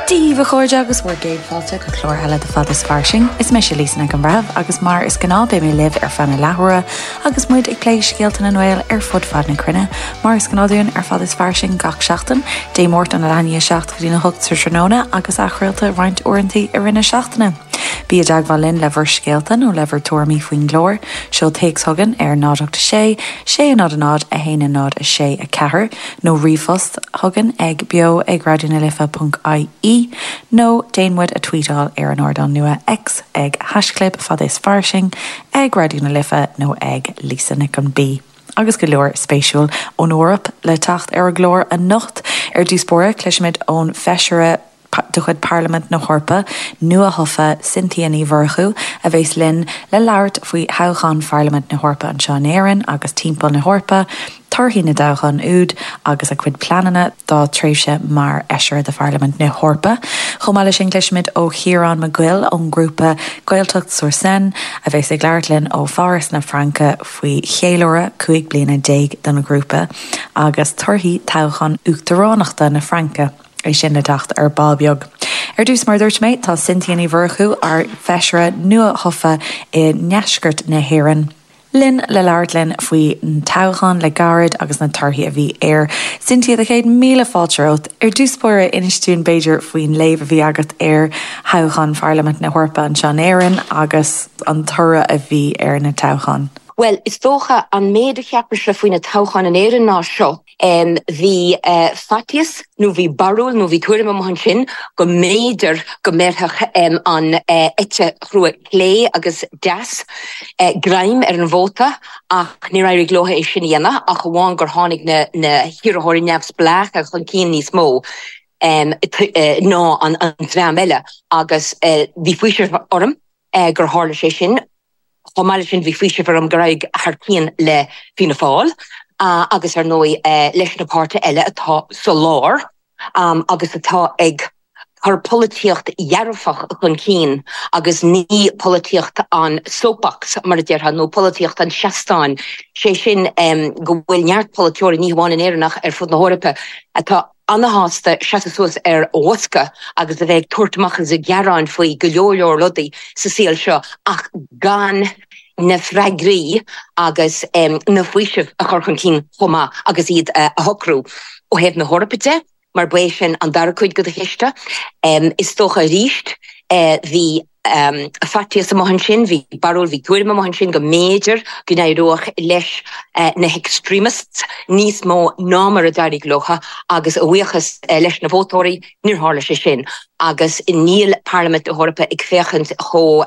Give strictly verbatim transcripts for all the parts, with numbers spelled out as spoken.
Díomh a chuirde agus bhfuair géad fáilte go chlór heile de fad is farsing. Is me sé lísanna an bhreh agus mar is gná be mé libh ar fanna lethúra agus muid ag pléis céaltain an bhil ar fud fad na crunne. Mar is gnáún ar fad is farsing gach seachtain, dé mórt an aine seach go dtína thucht sur tróna agus achrailta roiint orintí ar rinne seachtainna. Bí a deagháil linn lever scéaltain ó lever tuairmí faoin glór, seo takes thugan ar nádachta sé, sé a nád a nád a héana nád a sé a cethair, nó rifost thugan ag bio ag radioúna lifa punt I E, nó déanmuid a tweetáil ar an ordan nua X ag hasclip fad is farsing ag radioúna lifa nó ag Lisa Nicon B. Agus go leor spéisiúil ón Eorp le tacht ar a glór a nocht ar dúspóra cluisiid ón feisiire do chud Parliament na Hórpa, nua hofa Cynthia Ní Bhorchu a bheits linn le labhart faoi hauchan Parliament na Hórpa an Seán Éireann agus timpeall na Hórpa, tarthaí na daghan úd agus a cuid planana dá tréimhse mar eisiir de Parliament na Hórpa. Chomáile sin cluisiid ó Chiarán Maguil ón grúpa Gaeltacht Sourcen a bheits ag labhart linn ó Fáras na Franca faoi chéileora chuig bliana déag don na grúpa agus tarthaí tauchan uachtaránachta na Franca é sin na tacht ar balbeag. Ar dús mar dúirt méid tá Cynthia Ní Bhorchu ar feisiire nua hofa i neascart na Héireann. Linn le labhart linn faoi an tauchan le garad agus na tarthaí a bhí ar. Cynthia de chéad míle fáilteót ar dúspóra inistún Beiidir faoin léamh a bhí agat ar hauchan Parliament na Hórpa an Seán Éireann agus an tura a bhí ar na tauchan. Well, is tócha an méad a cheapar se faoin na tauchan an Éireann ná seo. Um, hí uh, fatias, nó hí barúil, nó hí tuairim amhan sin, go méidir go merthach um, an uh, ite chrua clé agus deas uh, graim ar an bhóta ach ní raibh glótha é sin dhéana ach go bháin gur tháinig na, na hiarrthóirí neamhs blach a chun cían níos mó um, uh, ná an, an bhream eile agus uh, bhí fuisir orm uh, gur thála sé sin, chomáile sin bhí fuisir orm gur raibh thar le Fianna Fáil. Uh, agus ar nói uh, leis na páirte eile atá solár um, agus atá ag tar políocht dhearfach chun cín agus ní políocht an soapbox mar a dheartha nó políocht an seastáin sé sin um, go bhfuil neart políorí ní bháin in éireannach ar fud na Hórpa atá anhaasta seaasúas ar ósca agus a bheith tuairtamachchas a gearán faoi go leor ludaí sa síl seo ach gan na freigrí agus um, na fuisih a chorchan cín chomá agus iad uh, a hocrú ó hebh na Hórpaide mar bué sin an dar chuid go a chiiste um, is tócha ríist uh, hí um, a fatias amhan sin hí barúil hí tuairim amhan sin go méidir go néireoch leis uh, na extremists níos mó námar a dairigh locha agus a bhuichas uh, leis na bhótóirí níor thála sé sin agus in níl Parliament na Hórpa ag féchant cho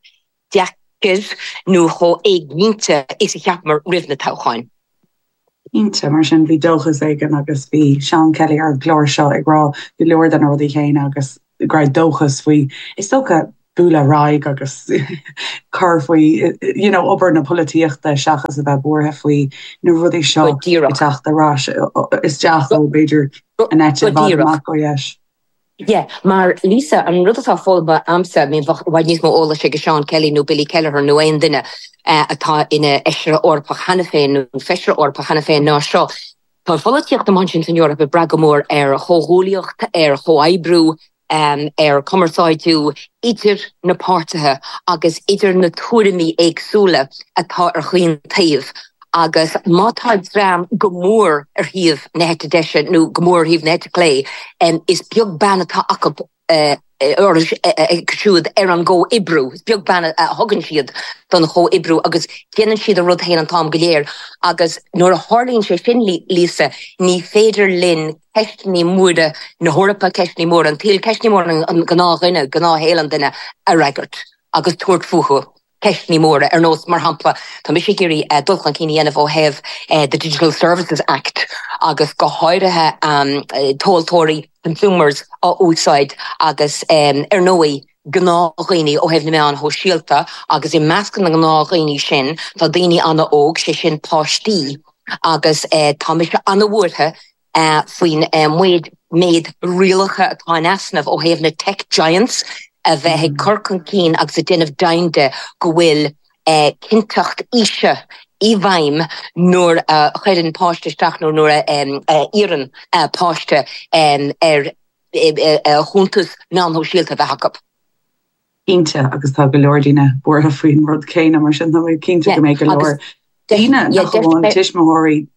deach nu cho ag nínte is a cheap mar rih na taucháin. Nínte mar sin bhí dulchas aigen agus bhí Seán Kelly ar glóir seo ag rá go leor den rudí chéin agus gra dulchas faoi is tócha búla raig agus chur faoi you know obair na políochta seachas a bheith bortha faoi na rudí seo teachta rás is deach ó beidir an éite bhach go dhéis. Yeah, maar Lisa, an rud atá fóilba amsa mé bhaid níos mó óla sé go Seán Kelly nó Billy Kelleher nó aon duine uh, atá ina eisire orpa chana féin nó feisire orpa chana féin ná seo. Tá folíocht am sin san Eorpa bragamór ar chóghúliocht ar chóaibrú um, ar commerceáidú idir na páirtithe agus idir na tuairimí éagsúla atá ar chuoin taobh. Agus mátáid ram gomór ar híomh na hete deise nó gomór híomh na hete clé um, is beag banna tá acab uh, or siúd ar an gó ibrú. Is beag banna uh, hagan siad don cho ibrú agus ceanan siad a rud héin an tám go léir agus nuair a hálíonn sé sin Lísa ní féidir linn ceistní móra na Hórpa ceistní mór an tíl ceistní mór an gná ghine gná hélan duine a raigart agus tuairt fuchu. Ceistní móra ar nós mar hampla tá mi sé géirí uh, dulchan cíine dhéanamh ó heh uh, the Digital Services Act agus go háirithe um, uh, tóiltóirí consumers á úsáid agus um, ar nóí gnághine ó heh na meán ho síalta agus i meascan na gnághine sin tá daoine anna óg sé sin páistí agus uh, tá mi se anna bhuathe uh, faoin uh, muid méid rialacha atá asnamh ó heh na tech giants a bheith ag corcan cín agus a déanamh dainde go bhfuil uh, cinteacht ise i bhaim nuair uh, chuireann páiste isteach nó nuair um, uh, ian uh, páiste um, ar chuntas ná ho síalta bheitcha. Inte agus tá go leordíine bu a faoin rud céine mar sin cinnte go méid go leir. Díine nach bháin tiismóirí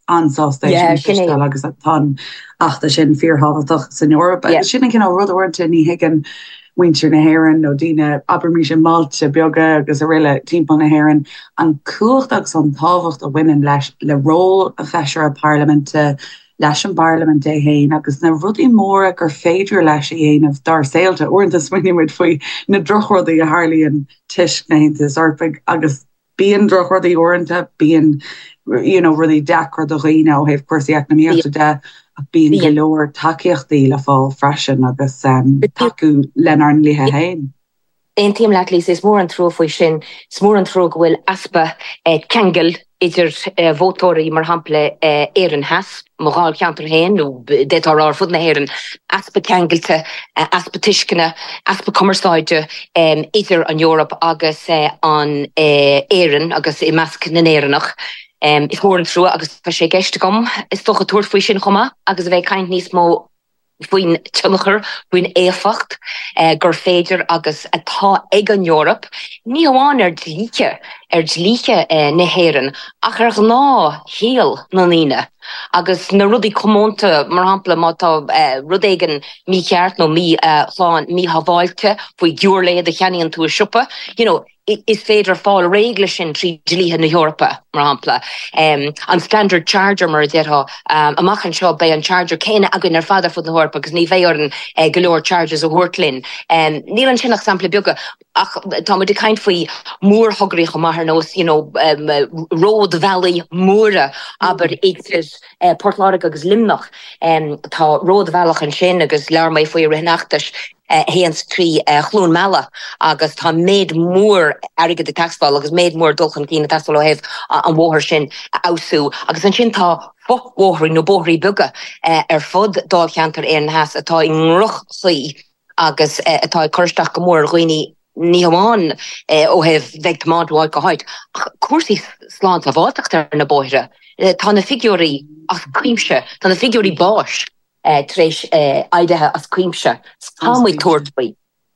ansásta agus a tan achta sin fearhabhaach san Europa. Sinna cin rudhhairte ní higan winter na héan nó díine aber sin Malte beaga agus a riile timp na héan an cuachtach san táhacht a bhainean leis le ró a feisiir a parlamente leis an Parliament é héin agus na rudí mór gur féidir leis dhéanamh dar saoilta orintanta swinimiid faoi na drochrodí a Harlíon tiis nahéntas orpaig agus bíon drochrodí orintanta bíon you know rudí dechar do riine ó héh cuasaíach na míochta de a bíon go leor takeíochtaí le fáil freisin agus um, taú lenar an lithe hain. Ein team laat lís is mór an tro foi sin, smór an tro gohfuil aspa eh, kengel idir uh, votóí mar hapla uh, éan has, moráil ceantar héin nó détar á fud na héan aspa kengelte, uh, aspa tiiscinne, aspa commerceáide um, idir an Europa agus uh, an uh, éan agus i measc na éannach. Um, is mór an tro agus fe sé geiste gom, is toch a toer foi sin choma, agus bheith kaint níos mó Bhuiin tunnachar, bhuiin éfacht, uh, gur féidir agus atá ag an Europa. Ní hamháin ar dlíche, ar dlíche uh, na héireann, ach ar ná héal na líne. Agus na rudí commónta mar hampla má tá uh, rudéigen mí ceart nó mí uh, chláin mí haváilte faoi giúrléad a cheanaíonn tú a siúpa. You know, is féidir fáil régle sin trí dlíthe na Europa mar hampla. Um, an standard charger mar détha um, amachchan seo bei an charger céine agan ar fadar fud na Europa agus ní bhéoran uh, golóir chargers a thuirtlinn. Um, níl an sin example beaga ach tá de kaint faoi mór hograí go maithar nós, you know, um, uh, Road Valley móra aber éidir uh, Portlarig agus Limnach um, tá Road Valley an sin agus lear mai faoi rihnachtas Uh, héans trí uh, chlún mela agus tá méid mór aige de taxfáil agus méid mór dulchan cína taxfáil ó heh uh, an bhóthir sin uh, ausú agus an sin tá fohóthí nó bóthí buga uh, ar fud dáil cheantar éan has atá in ruch chuí agus uh, atá chuirteach go mór roioine ní hamháin uh, ó heh bheith máidháil go háid. Cuasaí sláán a bháteach ar na bóithre. Uh, tá na figurí ach cuimse, tá na figurí báis. Uh, treéis uh, aidethe as cuimse. Támid tuairtfuoi.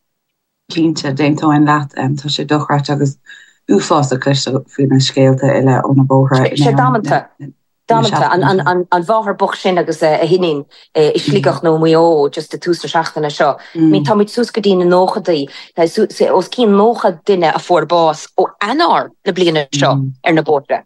Cínte déintáin leat um, tá sé dochrát agus uafás a cluiste faoin na scéalta eile ó na bóthra. sé dámanta. Dámanta an an an an bháthar buch sin agus uh, a hinnin uh, is slígach nó mó just a tústra seachtainna seo. Mí táid sús go dtína nóchadaí os cín nócha duine a fórbás ó anar na bliana seo ar na bóthra.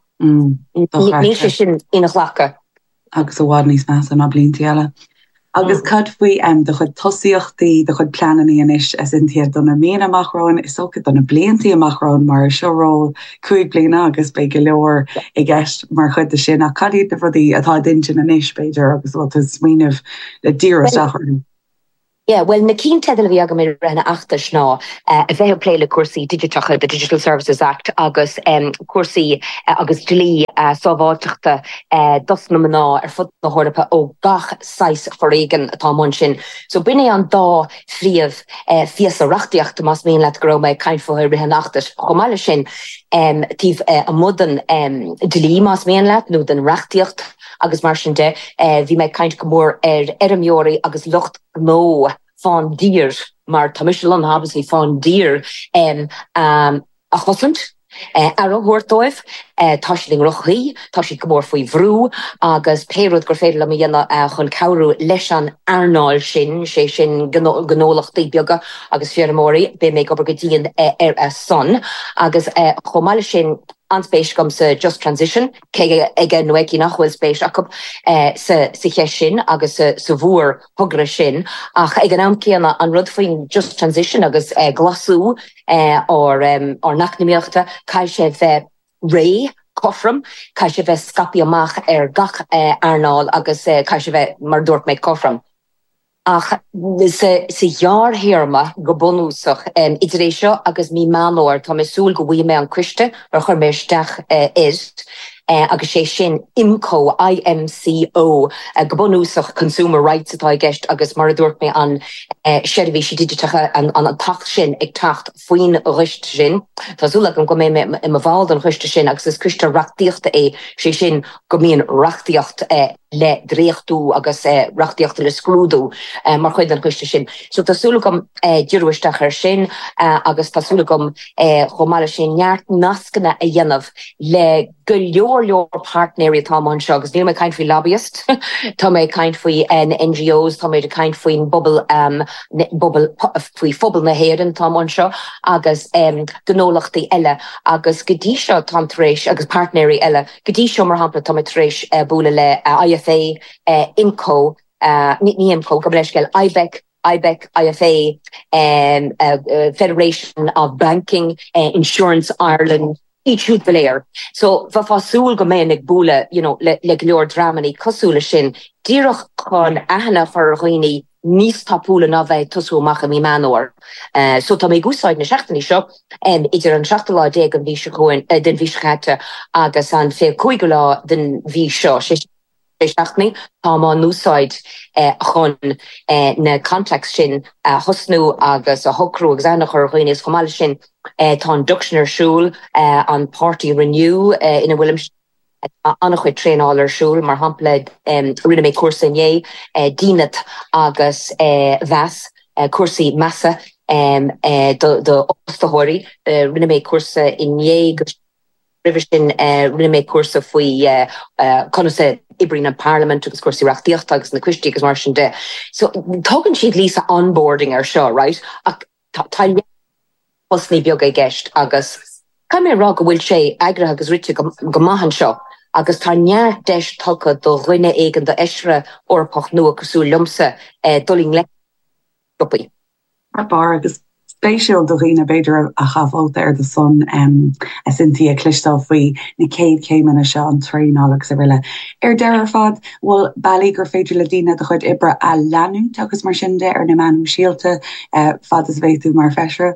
Ní sé sin ina chhlacha. Agus a bhád níos meas an a bliantí eile. Agus cad faoi um, de chud tosíochtaí de chud pleanaí inis as intíad donna méana amachráin is socha donna bliantí amachráin mar seoró cuaig bliana agus be go leor i gceist mar chud de sin a cadíad na rudí atá dintin inis beidir agus bhil is smaoineh le díras. Yeah, well, na cín tedal bhí agam mé rena achtas ná a bheith pléile cuasaí digitacha the Digital Services Act agus um, cuasaí uh, agus dlí uh, sábháilteachta uh, dos na maná ar fud na Hórapa ó gach sais foréigen atá man sin. So bine an dá fríomh uh, fias a rachtíocht mas míon le go raibh caiin fóthir rena achtas. Chomáile sin um, tíh uh, a mudan um, dlí mas míon le nó den rachtíocht agus mar sin de uh, bhí méid caiint go mór ar eramióirí agus lucht nó fan dier, maar Tamishan habs vi fan dier en um, a chosint uh, ar a hoortoif uh, tasling rochi, tashi gomor foi vrú agus perod gur féidir le dhéanana uh, chun cabhrú leis an Arnáil sin sé sin gnólachtaí beaga agus fearmóí be méid obair go dtíon uh, ar a son agus uh, chomáile sin anspéis gom sa Just Transition, ke ige nueki nachhfuil spéis acab uh, sa sa sin agus sa, sa bhúr thugra sin ach ag an amcéanna an rud faoin Just Transition agus uh, glasú uh, or um, or nachnimíochta cai sé bheith ré cofram, cai sé bheith scapi amach ar gach uh, Arnáil agus uh, cai sé bheith mar dúirt méid cofram. Ach sa jaar héirma go bonúsach um, idiréis seo agus mí manóir tá mesúl go bhí mé an cuiste ar chur méisteach uh, is uh, agus sé sin IMCO I M C O uh, go bonúsach Consumer Rights atá gceist agus mar dúirt mé an uh, seirbhí si digitacha an, an, an tacht sin ag tacht faoin rist sin. Tásúla go mé i a bháil an chuiste sin agus is cuiste rachtíochta é sé sin go míon rachtíocht uh, le dréchtú agus uh, rachtíocht le scrúdú uh, mar chuid an chuiste sin. So tásúla gom uh, dúrúisteach ar sin uh, agus tásúla gom uh, chomáile sin neart nascanna a dhéanamh le go leor leor partnéir tá an seo, agus níl mé caint faoi lobbyist, tá mé caint faoi an N G Os, tá mé de caint faoin bubble um, bubble faoi phobal na héan tá an seo, agus um, gnólachtaí eile, agus godí seo tá taréis agus partnéirí eile, godí seo mar hampla tá taréis uh, búla le uh, I F A, uh, IMCO, uh, ní IMCO, go bleisgeil, I B E C, I B E C, I F A, um, uh, uh, Federation of Banking, uh, Insurance Ireland, ísúd beléir. So, fa fásúl go mé ag búla, you know, le, le leor dramani cosúla sin, díoch chun ahanana far roiní níos tapúla na bheith tosú macha mí manor. Uh, so, tá mé gúsáid na seachtaní seo, um, idir an seachtalá dé an bhí secoin, uh, den bhí seachta agus an fé cuiigulá den bhí seo, seachtaní, tá má núsáid uh, chun uh, na context sin uh, hosnú agus a hocrú agus anach ar roiní is chomáile sin Uh, tá an Duchnarsúl uh, an Party Renew uh, ina bhfuilm uh, annach chuid tréáil arsúl mar hampla um, rinne mé cuasa inné uh, dínet agus uh, bheas uh, cuasaí massa um, uh, do, do Ostathóirí uh, rinne mé cuasa inné river sin uh, rinne mé cuasa faoi uh, uh, conasa ibrin an Parliament agus cuasaí reachtaíocht agus na cuistí agus mar sin de. So tugann siad lísa onboarding ar seo, right? Ach tá Hosni biog ei gest agus Ca mé rá go bhfuil sé agra agus rite go maithan seo agus tá neart deis tucha do dhuine éigen do eisre orpach nua cosú lumsa eh, doling le gopaí. Bar agus spéisiúil do riine beidir a chafáilta ar de son um, a sintí a clistal faoi na céad céimena seo an tréálagus a riile. Ar deir fad bhfuil bailí gur féidir le dína de chuid ibre a leanú agus mar sin de ar na manú síalta uh, fad is bhéitú mar feisre.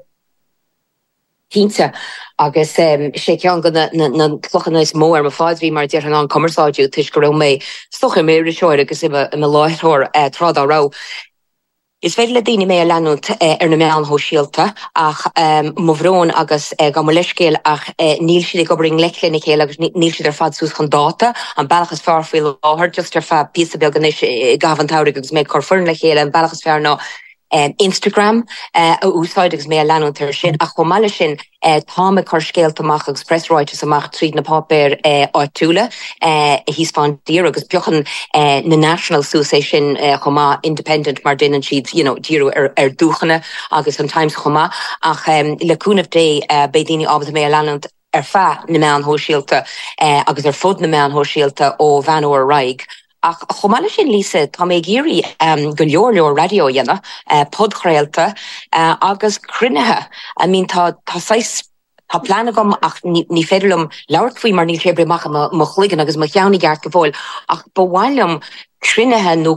Hínta agus um, sé cean go na clochan is mór ma fád bhí mar dear an an commerceáidú tuis go mé stocha mé seoir agus im a láithir uh, trád á rá. Is féidir le daoine mé a leanút uh, ar na meán ho síalta ach um, mhrón agus uh, go leiscéil ach uh, níl siad go bring lechlin chéile agus níl siad ar fad sús chun dáta an bailachas fearfuil áthir just ar fa pí beag gan gahantáir agus méid corfurn le chéile an bailachas fear ná Um, Instagram uh, a úsáid agus mé a leanúntar sin a chomáile sin uh, táime chu scéaltamach agus pressráites amach tríd na papéir uh, áitiúla uh, hís fan dír agus beochan uh, na National Suasa sin uh, chomá independent mar duine siad you know, díú ar, ar dúchanna agus an Times chomá ach um, leúnmh dé uh, bédíine ábhad mé a leanút ar fa na meán hóisialta uh, agus ar fud na meán hóisialta ó bhanú ar raig. Ach chomáile sin lísa tá mé géirí um, go leor leor radio dhéanana uh, podcréalta uh, agus crunethe. I mean tá tá sais tá plana gom ach ní, ní féidirlum leabhartfuoi mar níl fébre macha mo chligan agus mo cheanna geart go bhil ach bhhailm crunethe nó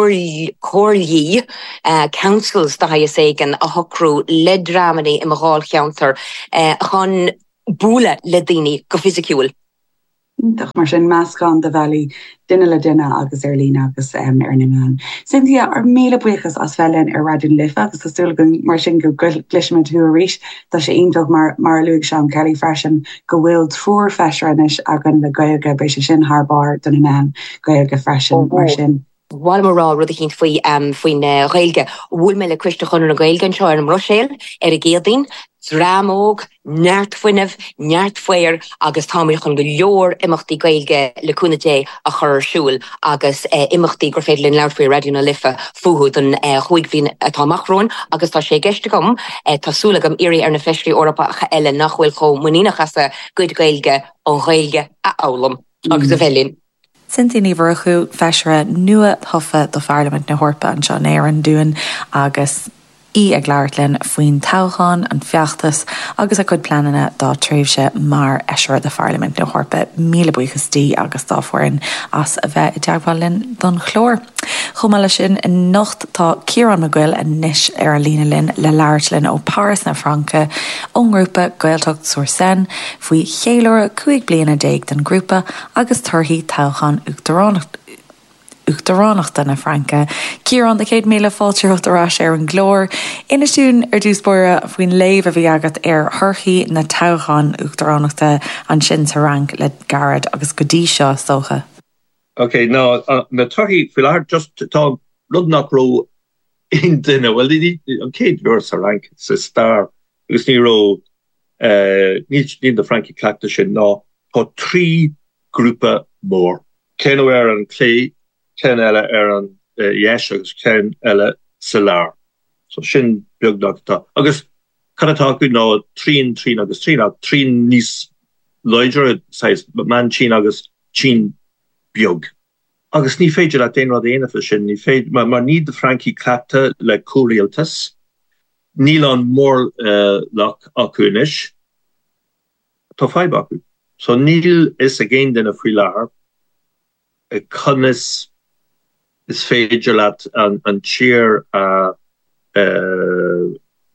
cóirlí uh, councils da is éigen a hocrú le dramanaí i mo gháil cheantar uh, chun búla le daoine go fisiciúil. Doch mar sin meascán de bhelí duine le duine agus ar lína agus um, ar na meán. Cynthia ar méle buchas as bhelinn ar radioún lifa agus tásúlagan mar sin go glisime tú a ríis tá sé ionintach mar mar luúig Sean Kelly freisin go bhfuil trúr feisranis agan le gailge bei sé sin thbar donna meán gailge freisin mar sin. Wal marrá rud a chin faoi um, faoin uh, gailge bhfuil me le cuiste chun na gailge an seo ar an Roséil ar a géaldín Dramóg, neartfuineh, neartfuir agus táí chun go leor imachtaí gailge leúna dé a chur siúil agus eh, imachtaí gur féidir linn leirfuir radioúna lifa fuúd an eh, chuig bhín atáachróin agus tá sé geiste gom eh, tásúlagam irí ar na feisrí orpacha eile nachhfuil cho muínachasa goid gailge an gailge a álam agus a bhelinn. Sinti ní bhar feisre nua thofa do Parliament na Horpa an Sean Éireann dúin agus í ag leirlinn faoin toghán an feachtas agus a chud planana dá tréimhse mar eisiir de Parliament na Horpa míle buchas tí agus dáfuin as a bheith i deaghálinn don chlór. Chomáile sin in nocht tá Ciarán McGill a níis ar a lína linn le leirlinn ó Paris na Franca ón grúpa Gaeltacht Suair Seine faoi chéileoir cuaig bliana déag den grúpa agus turthaí toghán Uachtaránacht Uachtaránachta na Franca. Ciarán de céad míle fáilteocht arás ar an glór. Inistún ar dúspóire faoin léamh a bhí agat ar thurthaí na toghán Uachtaránachta an sin sa rang le garad agus go dtí seo socha. Okay, no, uh, na tuhi filar just to talk rud nach ro in dinner. Well, okay, you're a rank, it's a star. It's ni ro, uh, ni ni the Frankie Clactish no, for three groupa more. Ken er an clay, Ken ella er an yeshugs, Ken ella solar. So shin bug doctor. August, can I talk with no three and three August three now three nis loiger size, but man chin August chin biog. Agus ní féidir a déin rod éana sin ní féid mar mar ní de Frankie Clapta le córéaltas níl an mór uh, lach acunis tá feib acu. So níl is a géin den a frí lár a cunnis is féidir lat an, an cheer uh, uh,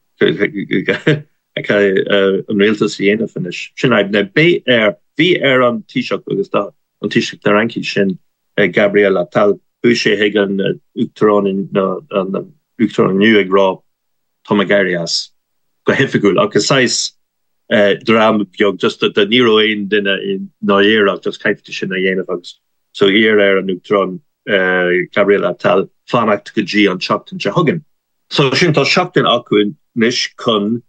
an réaltas héana finis. Sin aib na bé ar bhí ar an tíiseach agus da an tíiseach na ranki sin Uh, Gabriela tal bushe hegan uh, Uchtron in uh, uh, Uchtron nu gra Tomagarias go hefigul a sais uh, dram biog just that the Nero ein din in naera just kaifte sin a yenafags. So here er an Uchtron uh, Gabriela tal fanacht goji an Chopton Jahogan. So sin ta Chopton akuin nish kun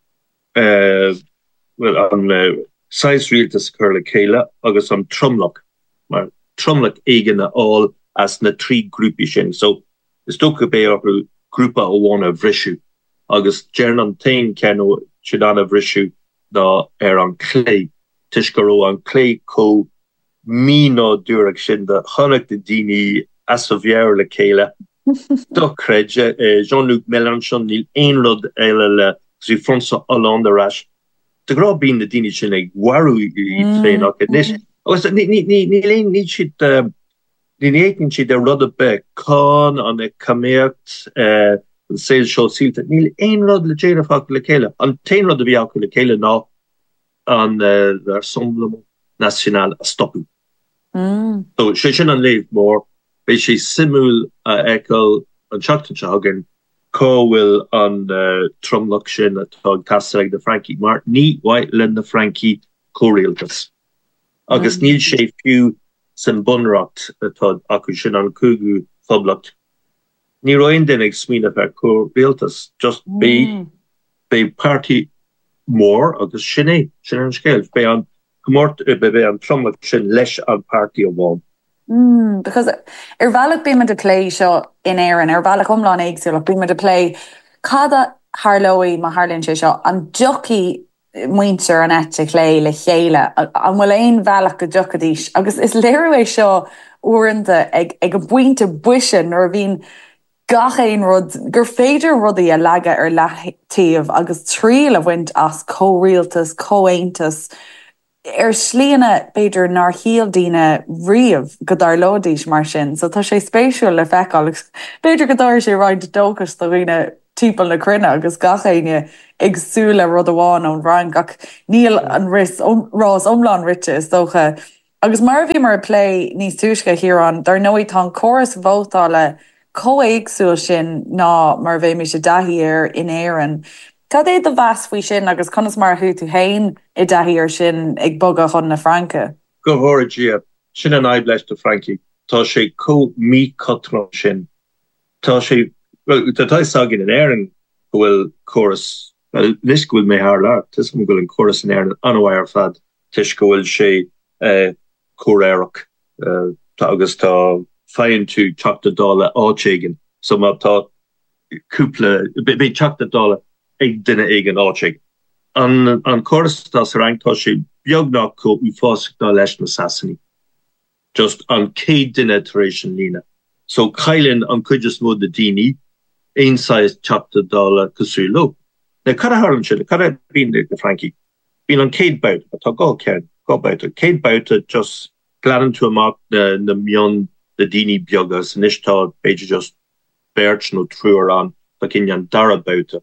uh, well an uh, sais realtas curle kela agus am trumlock maar trumlach eigen all as na trí grúpi sin. So is sto be grúpa ó one a bhrisú. Agus Gernan tein kenno sidan a bhrisú na ar an clé. Tiisguró an clé có míno dúrach sin de chonach de dini as a bhéir le céile. Do creide Jean-Luc Mélenchon níl einrod eile le si François Hollande ras. De gra bín de dini sin ag waru i tréach nis. Ni ni ni ni ni ni shit ni ni shit the rudder back con on the cameert uh sales show seal that ni ein rod le jera fak le kele an ten rod bi le kele now on the Rassemblement National a stopping. Mm. So she shouldn't leave more but she simul uh, echo an chathagen co will on the trumluction at Castle the Frankie Martin ni white Linda Frankie Correaltas. Agus níl sé fiú san bunracht atá acu sin an cúgu foblacht. Ní roiin den ag smína fer córéaltas just bé bé party mór agus sinné sin an scéil bé an gomort bé an tromlacht sin leis an party a bháin. Mm, because er valach bí me de lé seo in éan ar valach omláin éagsúach bí me de lé cada Harlóí má Harlinn sé seo an jockey muinter an etic lé le chéile an bhfuil éon bhealach go jocadís agus is léiré seo uanta ag ag go buinte buisin nó bhín gach éon rud gur féidir rudaí a leaga ar letíomh agus trí a bhaint as córéaltas cóaontas ar slíana beidir nar híaldíine riamh go dar lódís mar sin, so tá sé spéisiúil le feicáil beidir go dáir sé ráid dóchas do riine típal na crunne agus gachéine agsúla rud amháin ón rang ach níl an ris rás omláin rite is dócha. Agus mar bhí mar lé níos túisce hiarán, dar nóí tá choras bhótála có-éagsúil sin ná mar bhéh mi sé daithí ar in éan. Cad é do bheas faoi sin agus conas mar thu tú hain i daithí ar sin ag boga chun na Franca? Go bhór sin an aib leis de Frankie. Tá sé có mí cotron sin. Tá sé well, tá sagin in airan bhfuil choras nis gohfuil mé haar leat, tis go bhfuil an choras in airan anhair fad tuis go bhfuil sé choréireach agus tá féin tú teachta dála áitéigen, so má tá cúpla bé teachta dála ag duine ag an áitéig. An an choras tá sa rang tá sé beagnach có ú fásach ná leis na Sassany. Just an cé duine taréis an lína. So cailinn an cuideas mód de daoine einsais chapter dollar cosúlo. Na cara harm sin, cara bín de Frankie. Bín an céad bout, tá gá cead, gá bout. Céad bout just gladan tú amach na na mion de daoine beagas, and istá beidir just birch no trúar an, tá cin an dara bout.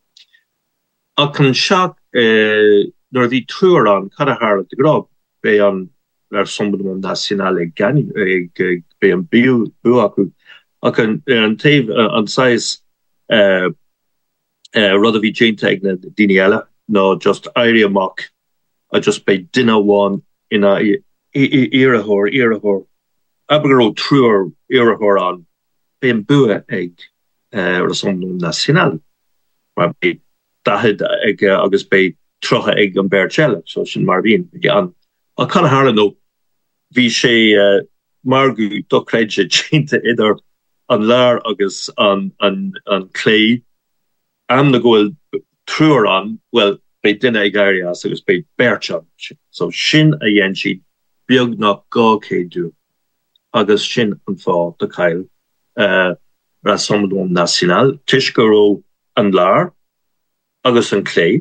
A can seach nor bhí trúar an cara har de grab be an Rassemblement National ag gan ag be an biú buacu. Ac an an taobh an sais uh, uh, rud a bhí déanta ag na daoine eile nó just éirí amach a just be duine bháin ina iarithóir iarithóir aber truer euro an ben bue ag Rassemblement National maar be da het ag agus bei troche ag an Berchelle so sin mar wien an a kann haar no wie sé margu doreide tinte idir an laar agus an an an klei am na goel truer an well bei dinne ag areas agus bei Bercham so sin a jenshi biog nach ga ke du agus sin an fá de kail uh, Rassemblement National tiisguró an laar agus an klei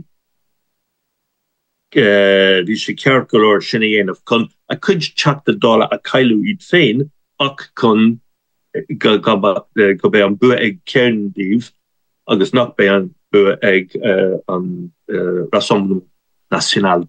vi sé cearcolor sinna dhéanamh chun a chuid teach de dála a caiilú iad féin ach chun go go bé an bu ag ceirndíh agus nach bé an bu ag uh, an uh, Rassemblement National.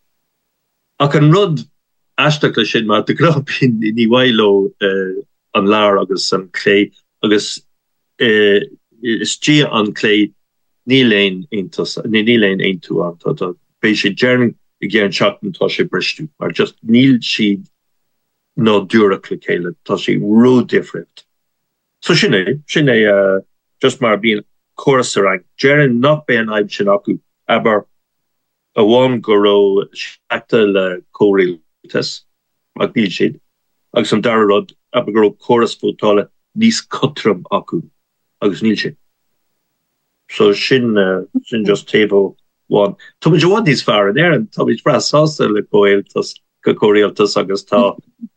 Ach an rud Ashtak sin mar de grap in ní wailo uh, an laar agus an klei agus uh, is tí an klei níléin intas níléin ein tú an bei sé jern gé chatten tá sé bristú mar just níl siad nó dúrakle chéile tá sé ro different. So sinné sinné uh, just mar bíon choras rang jerin nach be an aib sin acu aber a bháin goró seachta le choréil tes ag níl siad agus an darrod a go choras fótála níos cotram acu agus níl siad so sin uh, sin just table one to wat níos far an air an to brasásta le goiltas go choréaltas agus tá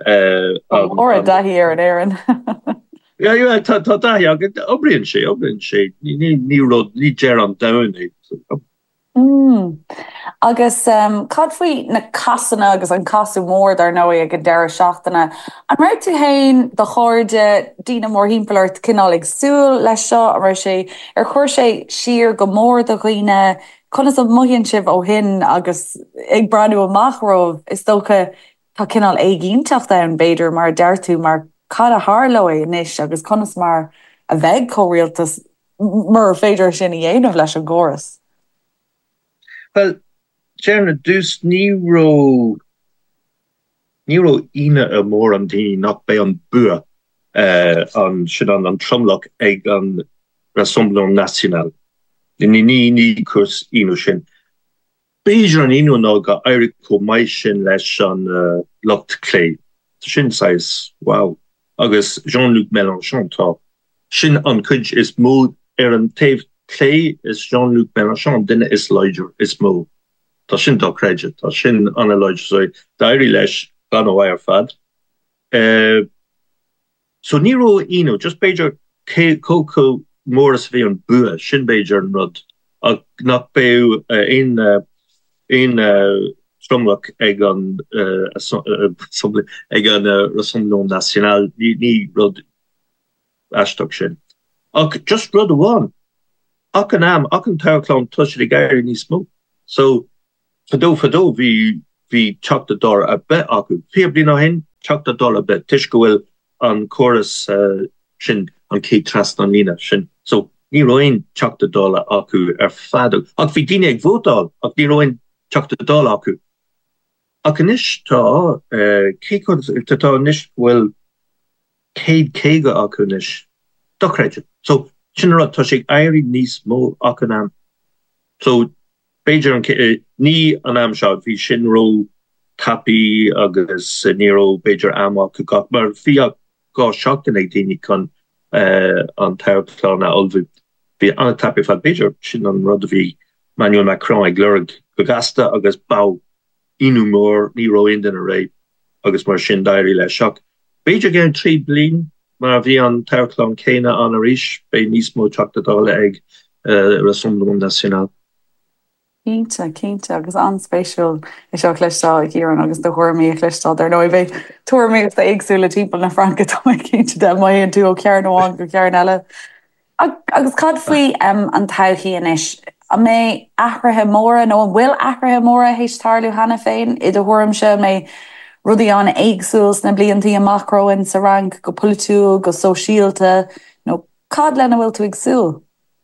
or a dahi ar an airan ja ja tá tá dahi agad obrion sé obrion sé ní ní ní rod ní ger an daí Mm. agus um, cad faoi na casanna agus an casú mór ar nó ag go deire seachtainna. An raibh tú hain do cháirde dína mór hímpelart cinál ag súil leis seo a raibh sé ar chuir sé siar go mór do chuoine chunas an muhíonn sibh ó hin agus ag breanú amachróh is dócha tá cinál éigínteach an beidir mar deirtú mar cad a thárló é inis agus chunas mar a bheith choréaltas mar féidir sin i dhéanamh leis an gcóras. Well, Jerna dus niro niro ine a mór an die nach bei an bue uh, an si an an tromlach ag an Rassemblement National. Di ni ni ni kurs ino sin. Beiger an ino na ga Eriko mai sin leis an uh, locht klei. Sin sais wow. Agus Jean-Luc Mélenchon tá. Sin an kuj is mód er an teef Clay is Jean-Luc Mélenchon dinne is leiger is mó. Tá sin tá créide tá sin an leiger so dairi leis gan wire fad. Uh, so niro ino just beiger coco Morris vi an bue sin beiger rud a nach be uh, in uh, in uh, stromlach ag an uh, uh, ag an uh, Rassemblement National ni ni rud astok sin. Ach just rud one. Ak an am ak an tarlán tu de gair ní smó. So fadó fadó vi vi chuck the door a bit aku. Fi bli no hen chuck the door a bit tiis gohfuil an chorus uh, sin an ke trast an lína sin. So ní roin chuck the door aku ar fado. Ak vi dine ag vódal ak ní roin chuck the door aku. Ak an isis tá ke tá nis bhfuil céad céige aku nis. Doreide. So Sinra tá sé airí níos mó ach an am. So Beiidir an uh, ní an am seo hí sinró tapi agus uh, níró Beiidir amach go gach mar fi gá seachtain ag daine chun uh, an teirlá na olbhú. Bhí an tapi fa Beiidir sin an rud a bhí Emmanuel Macron ag glurg go gasta agus bá inú mór níró in den a ré agus mar sin dairí le seach. Beiidir gen trí blin mar vi an terklam céine an a ríis bei nísmó chatadal ag uh, Rassemblement National. Cínte cínte agus anspéisiúil is seo chléistá hían agus do chuirmí chléistá ar nó bheith tuairmí de agsúla timppla na Franca tá cínte de mai an tú ó cearnháin go cearn eile. Agus cad faoi um, an tauchií inis a mé ahrathe móra nó an bhfuil ahrathe móra hééis tarlú hena féin i do thuirm se mé rudí an éagsúils na bliantí amachro in sa rang go polúil go sosiálta nó cad lena bhfuil tú agsúil?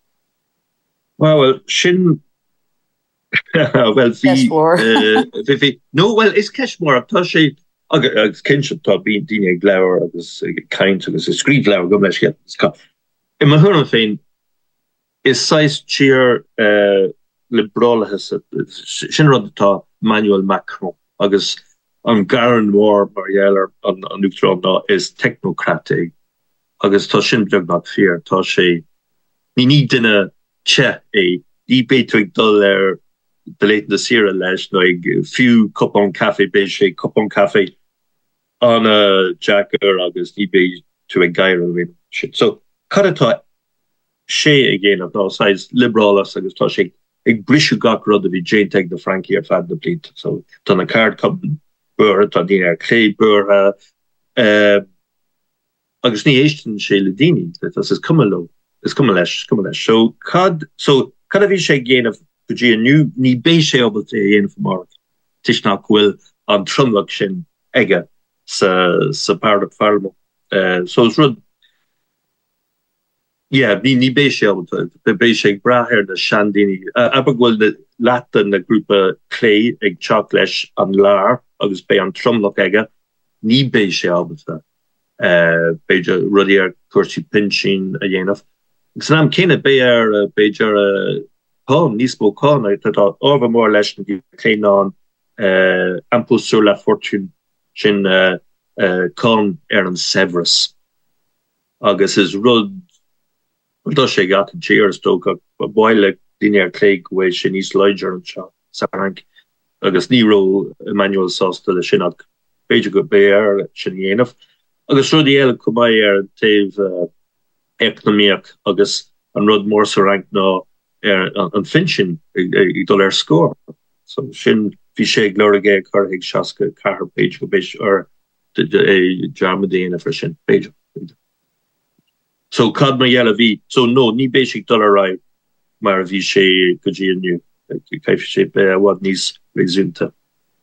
Well, well sin well vi uh, vi no well is Keshmore tá sé agus kin tá bí dine lewer agus kaint agus is skrif lewer go leis ka. I ma hun féin is seis cheer liberale sin rodtá Emmanuel Macron agus an garan war marler an an Utron is technokratig agus tá sin blog not fear tá sé ni ní dinne che é die betuig dul er de late de sire leis no ag fiú cup an café be sé cup an café an a Jacker agus die be to a geir win shit so kadtá sé agéin of size liberal agus tá sé ag brisú gach rud a vi Jane tag de Frankie ar fad de blint so tan a card cup bur tá die er cré bur uh agus ní échten sé le dini dat is kumlo is cum leis cum leis so cad so cad a vi sé géin of G nu ní bé sé op éon mar tiisna gwil an trumlach sin ige sa sa par farmo uh, so rud yeah ní ní bé sé be bé sé braher de Shandini uh, abgwil de latin na grúpa lé ag chalk leis an laar agus bé an trumlach ige ní bé sé op uh, beja rudier cuasí pinchin a dhéanamh gus am kinne bé ar uh, bejar uh, Con nísmo con dat over more leis klein an impôt sur la fortune sin con er an Severus agus is rud sé gat cheers sto boile din er léig we sin nís leiger rank agus niro Emmanuel Sostel sin be go bear sin éanamh agus ru die ele kom er teh ekonomiak agus an rud mór so rank ná er an finchen i dol er score so sin fi sé glorige kar ag chaske kar page go bis or de Germany for sin page so cad ma yella vi so no ní basic dollar right mar vi sé go nu kaif sé be wat nís resunta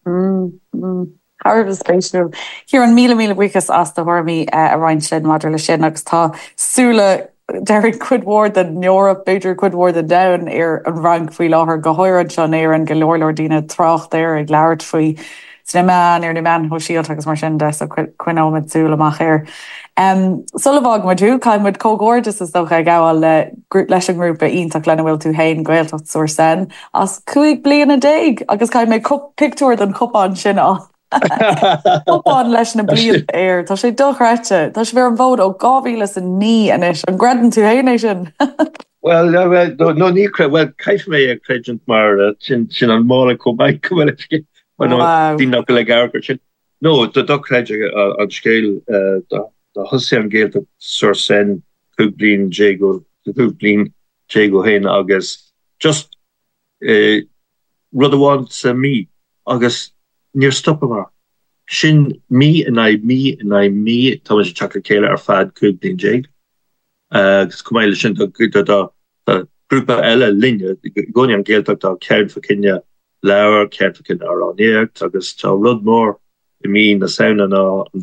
Har spatial hier an míle míle wikas as de hormi a rein sin madle sin agus tá sule Derek quidward the Europe Beir quidward the down ar an rank fao láthir gohoirad se éar an golóirlordíine trocht there ag leabhart faoi sna man ar na man ho síalt agus mar sin de so cuinomid súlaach ar. Um, Sullivág mar dú caiimid cógóirdas is dócha gáil le leis an grúpa ionach lena bhfuil tú hain gailtocht suair san as cuaig bliana a déig agus caiim mé picúir an cupán sin á. Opán leis na blian air Tá sé dochreite Tá sé bhar an bód ó gáhíle a ní inis an gradan tú hééis sin Well no ní well caiif mé a crejant mar sin sin an mála có mai dí nach go le gar sin No de dochreide an scéil de hosí an géalt sur sen cublin Jago cublin Jago héin agus just rudháin sa mí agus near stop mar sin me and I me and I me Thomas chocolate Kayla ar fad could din jade gus kom sin grúpa eile linne go an geelach tá ceir fa Kenya lewer ceir fa Kenya ar an agus tá rudmór i mí na saona ná